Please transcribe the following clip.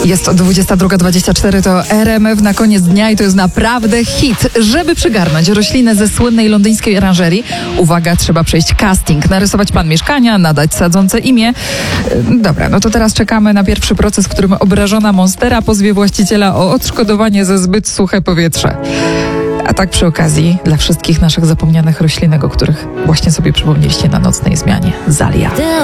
Jest 22:24, to RMF na koniec dnia i to jest naprawdę hit. Żeby przygarnąć roślinę ze słynnej londyńskiej oranżerii, uwaga, trzeba przejść casting, narysować plan mieszkania, nadać sadzące imię. Dobra, no to teraz czekamy na pierwszy proces, w którym obrażona monstera pozwie właściciela o odszkodowanie za zbyt suche powietrze. A tak przy okazji, dla wszystkich naszych zapomnianych roślinek, o których właśnie sobie przypomnieliście na nocnej zmianie, Zalia.